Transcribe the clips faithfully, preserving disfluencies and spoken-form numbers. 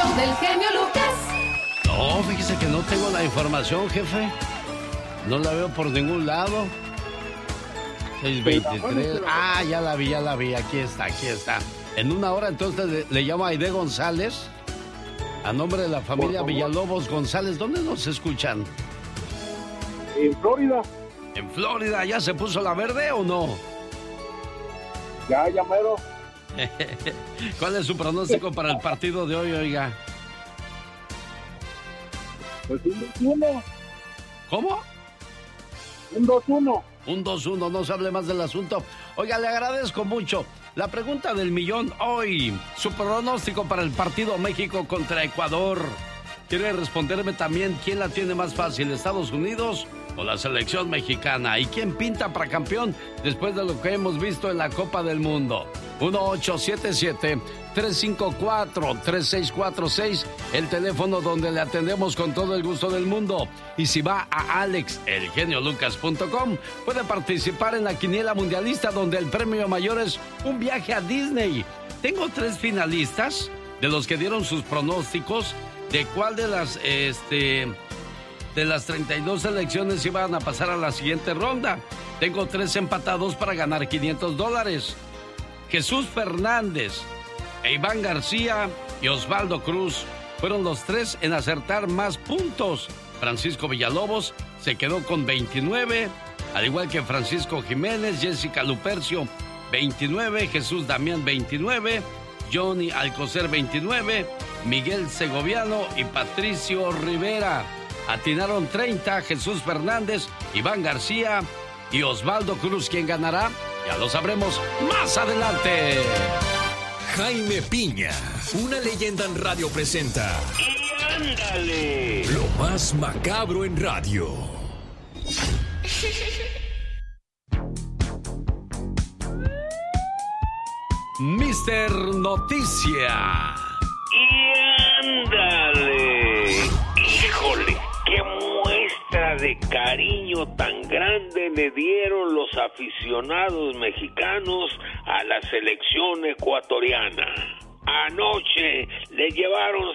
show del genio Lucas. No, fíjese que no tengo la información, jefe. No la veo por ningún lado. seis veintitrés. Ah, ya la vi, ya la vi. Aquí está, aquí está. En una hora entonces le, le llamo a Aide González. A nombre de la familia Villalobos González. ¿Dónde nos escuchan? En Florida. ¿En Florida? ¿Ya se puso la verde o no? Ya, ya mero. ¿Cuál es su pronóstico para el partido de hoy, oiga? Pues un dos uno. ¿Cómo? Un dos uno. Un dos uno, no se hable más del asunto. Oiga, le agradezco mucho. La pregunta del millón hoy. Su pronóstico para el partido México contra Ecuador. ¿Quiere responderme también quién la tiene más fácil, Estados Unidos o la selección mexicana? ¿Y quién pinta para campeón después de lo que hemos visto en la Copa del Mundo? uno ocho siete siete, tres cinco cuatro, tres seis cuatro seis, el teléfono donde le atendemos con todo el gusto del mundo. Y si va a alex el genio lucas punto com, puede participar en la quiniela mundialista, donde el premio mayor es un viaje a Disney. Tengo tres finalistas de los que dieron sus pronósticos de cuál de las este de las treinta y dos selecciones iban a pasar a la siguiente ronda. Tengo tres empatados para ganar quinientos dólares. Jesús Fernández, e Iván García y Osvaldo Cruz fueron los tres en acertar más puntos. Francisco Villalobos se quedó con veintinueve, al igual que Francisco Jiménez, Jessica Lupercio veintinueve, Jesús Damián veintinueve, Johnny Alcocer veintinueve, Miguel Segoviano y Patricio Rivera. Atinaron treinta, Jesús Fernández, Iván García y Osvaldo Cruz. ¿Quién ganará? Ya lo sabremos más adelante. Jaime Piña, una leyenda en radio, presenta ¡Y ándale! Lo más macabro en radio. Mister Noticia. ¡Y ándale! ¡Híjole! ¡Qué muestra de cariño tan grande le dieron los aficionados mexicanos a la selección ecuatoriana! Anoche le llevaron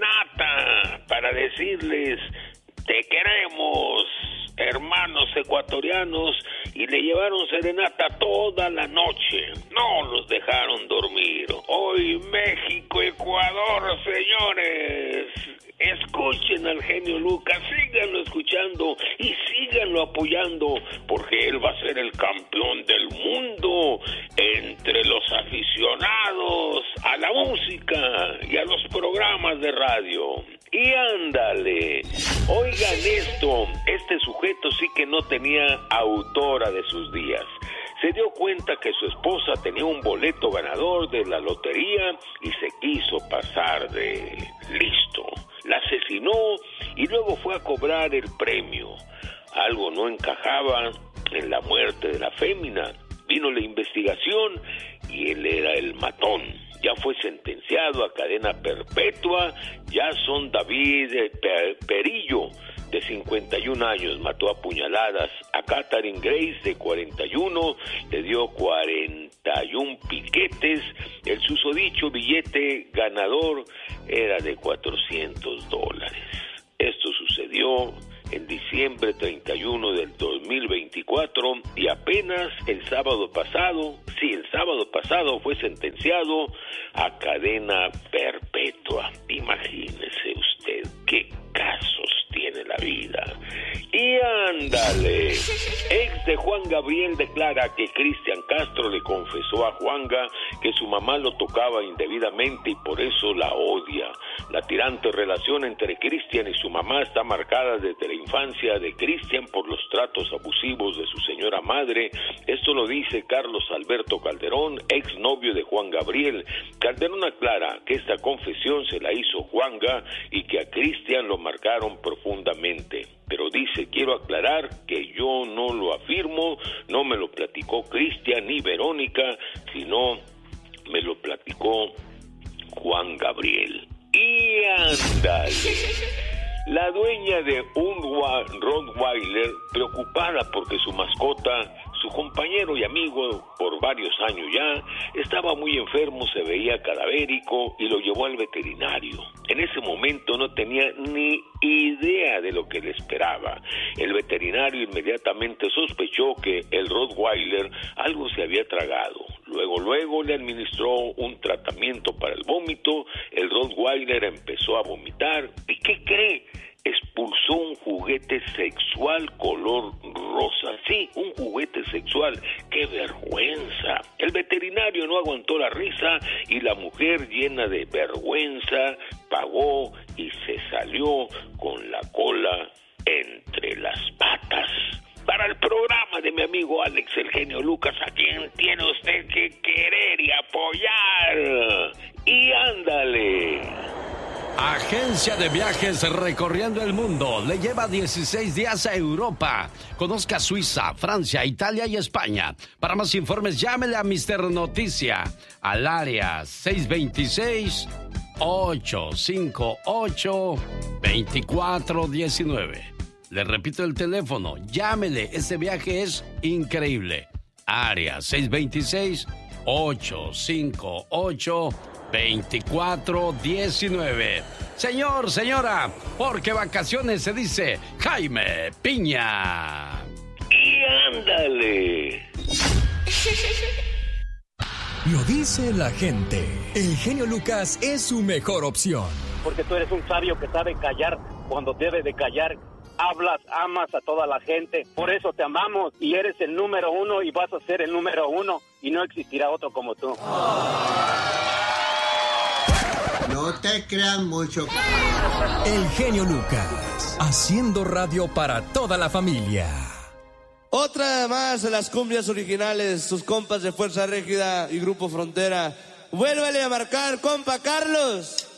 serenata para decirles: te queremos, hermanos ecuatorianos, y le llevaron serenata toda la noche. No los dejaron dormir. Hoy México-Ecuador, señores. Escuchen al genio Lucas, síganlo escuchando y síganlo apoyando, porque él va a ser el campeón del mundo entre los aficionados a la música y a los programas de radio. Y ándale, oigan esto, este sujeto sí que no tenía autora de sus días. Se dio cuenta que su esposa tenía un boleto ganador de la lotería y se quiso pasar de listo. La asesinó y luego fue a cobrar el premio. Algo no encajaba en la muerte de la fémina. Vino la investigación y él era el matón. Ya fue sentenciado a cadena perpetua. Jason David Perillo, de cincuenta y un años, mató a puñaladas a Katharine Grace, de cuarenta y uno, le dio cuarenta y un piquetes. El susodicho billete ganador era de cuatrocientos dólares. Esto sucedió en diciembre treinta y uno del dos mil veinticuatro y apenas el sábado pasado, sí, el sábado pasado fue sentenciado a cadena perpetua. Imagínese usted qué casos tiene la vida. Y ándale, ex de Juan Gabriel declara que Cristian Castro le confesó a Juanga que su mamá lo tocaba indebidamente y por eso la odia. La tirante relación entre Cristian y su mamá está marcada desde la infancia de Cristian por los tratos abusivos de su señora madre. Esto lo dice Carlos Alberto Calderón, ex novio de Juan Gabriel. Calderón aclara que esta confesión se la hizo Juanga y que a Cristian lo marcaron profundamente. Pero dice, quiero aclarar que yo no lo afirmo, no me lo platicó Cristian ni Verónica, sino me lo platicó Juan Gabriel. Y ándale, la dueña de un Rottweiler, preocupada porque su mascota su compañero y amigo por varios años ya, estaba muy enfermo, se veía cadavérico y lo llevó al veterinario. En ese momento no tenía ni idea de lo que le esperaba. El veterinario inmediatamente sospechó que el Rottweiler algo se había tragado. Luego, luego le administró un tratamiento para el vómito. El Rottweiler empezó a vomitar. ¿Y qué cree? Expulsó un juguete sexual color rosa. Sí, un juguete sexual. ¡Qué vergüenza! El veterinario no aguantó la risa y la mujer, llena de vergüenza, pagó y se salió con la cola entre las patas. Para el programa de mi amigo Alex el genio Lucas, a quien tiene usted que querer y apoyar. Y ándale. Agencia de viajes recorriendo el mundo. Le lleva dieciséis días a Europa. Conozca Suiza, Francia, Italia y España. Para más informes, llámele a mister Noticia al área seis dos seis, ocho cinco ocho, dos cuatro uno nueve. Le repito el teléfono, llámele, este viaje es increíble. Área seis dos seis, ocho cinco ocho, dos cuatro uno nueve. Señor, señora, porque vacaciones se dice Jaime Piña. Y ándale. Lo dice la gente. El genio Lucas es su mejor opción. Porque tú eres un sabio que sabe callar cuando debe de callar. Hablas, amas a toda la gente, por eso te amamos y eres el número uno y vas a ser el número uno y no existirá otro como tú. No te creas mucho. El genio Lucas, haciendo radio para toda la familia. Otra más de las cumbias originales, sus compas de Fuerza Régida y Grupo Frontera. Vuélvale a marcar, compa Carlos.